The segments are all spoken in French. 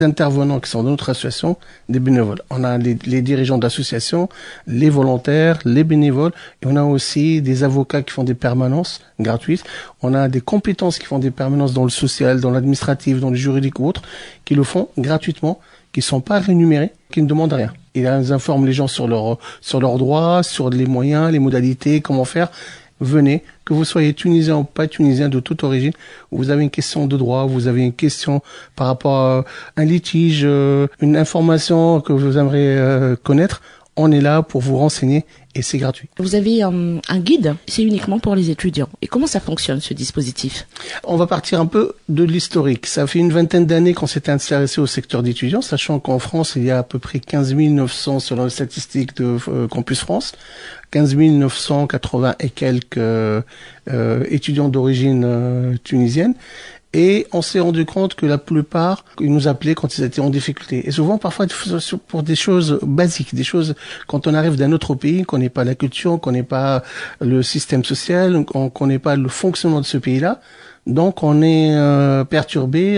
intervenants qui sont dans notre association, des bénévoles. On a les dirigeants d'associations, les volontaires, les bénévoles, et on a aussi des avocats qui font des permanences gratuites. On a des compétences qui font des permanences dans le social, dans l'administratif, dans le juridique ou autre, qui le font gratuitement, qui sont pas rémunérés, qui ne demandent rien. Ils informent les gens sur leurs droits, sur les moyens, les modalités, comment faire. Venez, que vous soyez tunisien ou pas tunisien de toute origine, vous avez une question de droit, vous avez une question par rapport à un litige, une information que vous aimeriez connaître, on est là pour vous renseigner et c'est gratuit. Vous avez un guide, c'est uniquement pour les étudiants. Et comment ça fonctionne ce dispositif? On va partir un peu de l'historique. Ça fait une vingtaine d'années qu'on s'est intéressé au secteur d'étudiants, sachant qu'en France, il y a à peu près 15 900 selon les statistiques de Campus France. 15 980 et quelques étudiants d'origine tunisienne. Et on s'est rendu compte que la plupart, ils nous appelaient quand ils étaient en difficulté. Et souvent, parfois, pour des choses basiques, des choses, quand on arrive d'un autre pays, qu'on connaît pas la culture, qu'on connaît pas le système social, qu'on connaît pas le fonctionnement de ce pays-là. Donc, on est perturbé,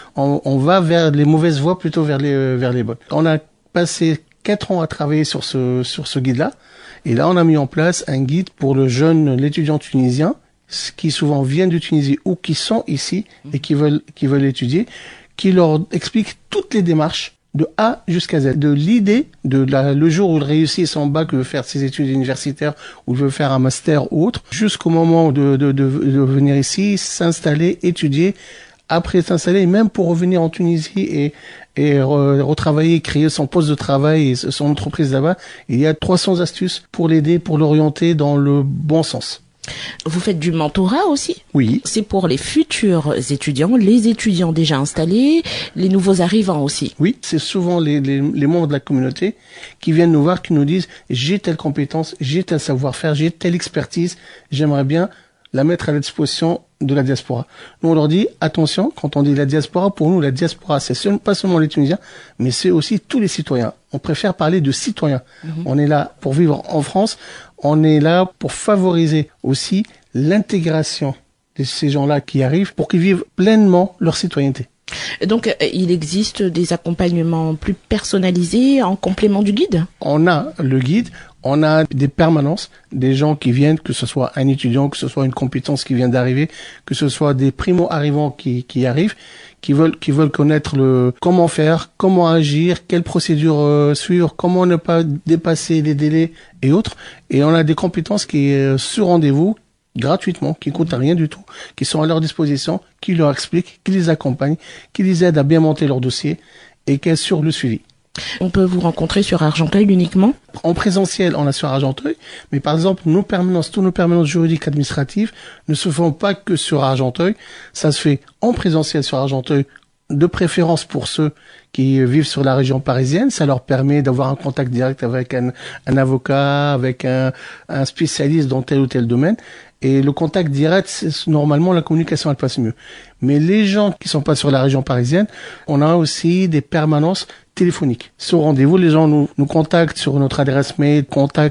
on va vers les mauvaises voies plutôt vers les bonnes. On a passé 4 ans à travailler sur ce guide-là. Et là, on a mis en place un guide pour l'étudiant tunisien, qui souvent viennent de Tunisie ou qui sont ici et qui veulent étudier, qui leur explique toutes les démarches de A jusqu'à Z, de l'idée le jour où il réussit son bac, il veut faire ses études universitaires ou il veut faire un master ou autre, jusqu'au moment de venir ici, s'installer, étudier, après s'installer, même pour revenir en Tunisie et retravailler, créer son poste de travail et son entreprise là-bas, il y a 300 astuces pour l'aider, pour l'orienter dans le bon sens. Vous faites du mentorat aussi? Oui. C'est pour les futurs étudiants, les étudiants déjà installés, les nouveaux arrivants aussi? Oui, c'est souvent les membres de la communauté qui viennent nous voir, qui nous disent « j'ai telle compétence, j'ai tel savoir-faire, j'ai telle expertise, j'aimerais bien la mettre à la disposition de la diaspora. » Nous, on leur dit « attention, quand on dit la diaspora, pour nous, la diaspora, c'est pas seulement les Tunisiens, mais c'est aussi tous les citoyens. On préfère parler de citoyens. On est là pour vivre en France. On est là pour favoriser aussi l'intégration de ces gens-là qui arrivent pour qu'ils vivent pleinement leur citoyenneté. » Donc, il existe des accompagnements plus personnalisés en complément du guide? On a le guide, on a des permanences, des gens qui viennent, que ce soit un étudiant, que ce soit une compétence qui vient d'arriver, que ce soit des primo-arrivants qui arrivent, qui veulent connaître comment faire, comment agir, quelle procédure suivre, comment ne pas dépasser les délais et autres. Et on a des compétences qui sur rendez-vous, gratuitement, qui coûtent rien du tout, qui sont à leur disposition, qui leur expliquent, qui les accompagnent, qui les aident à bien monter leur dossier et qui assurent le suivi. On peut vous rencontrer sur Argenteuil uniquement? En présentiel, on a sur Argenteuil, mais par exemple, tous nos permanences juridiques administratives ne se font pas que sur Argenteuil. Ça se fait en présentiel sur Argenteuil, de préférence pour ceux qui vivent sur la région parisienne. Ça leur permet d'avoir un contact direct avec un avocat, avec un spécialiste dans tel ou tel domaine. Et le contact direct, normalement, la communication, elle passe mieux. Mais les gens qui sont pas sur la région parisienne, on a aussi des permanences téléphoniques. Sur rendez-vous, les gens nous contactent sur notre adresse mail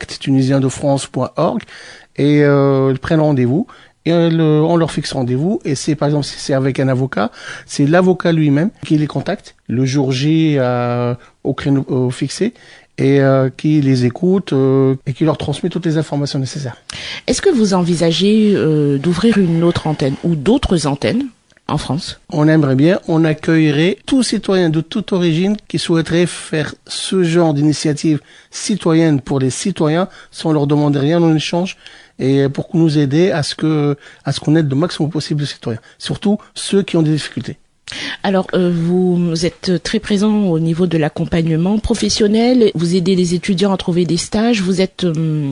contact-tunisiendefrance.org et ils prennent rendez-vous. Et on leur fixe rendez-vous. Et c'est, par exemple, si c'est avec un avocat, c'est l'avocat lui-même qui les contacte le jour J au créneau fixé. Et qui les écoute et qui leur transmet toutes les informations nécessaires. Est-ce que vous envisagez d'ouvrir une autre antenne ou d'autres antennes en France? On aimerait bien, on accueillerait tous citoyens de toute origine qui souhaiteraient faire ce genre d'initiative citoyenne pour les citoyens sans leur demander rien en échange et pour nous aider à ce qu'on aide le maximum possible de citoyens, surtout ceux qui ont des difficultés. Alors, vous êtes très présent au niveau de l'accompagnement professionnel, vous aidez les étudiants à trouver des stages, vous êtes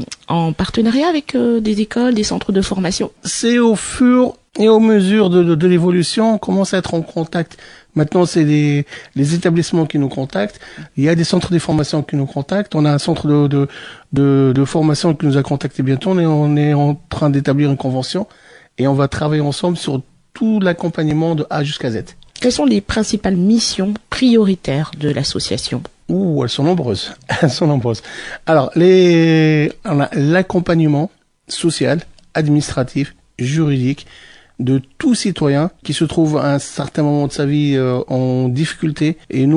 en partenariat avec des écoles, des centres de formation? C'est au fur et à mesure de l'évolution, on commence à être en contact. Maintenant, c'est les établissements qui nous contactent. Il y a des centres de formation qui nous contactent. On a un centre de formation qui nous a contacté bientôt. On est en train d'établir une convention et on va travailler ensemble sur tout l'accompagnement de A jusqu'à Z. Quelles sont les principales missions prioritaires de l'association? Elles sont nombreuses. Elles sont nombreuses. Alors, on a l'accompagnement social, administratif, juridique, de tout citoyen qui se trouve à un certain moment de sa vie en difficulté. Et nous,